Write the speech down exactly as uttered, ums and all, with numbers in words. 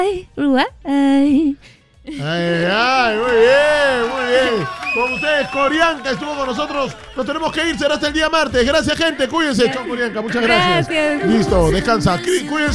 Uruguay. Ay, ay, muy bien, muy bien. Con ustedes, Corianca estuvo con nosotros. Nos tenemos que ir, será hasta el día martes. Gracias, gente. Cuídense. Chao, Corianca. Muchas gracias. Gracias. Listo, descansa. Cuídense.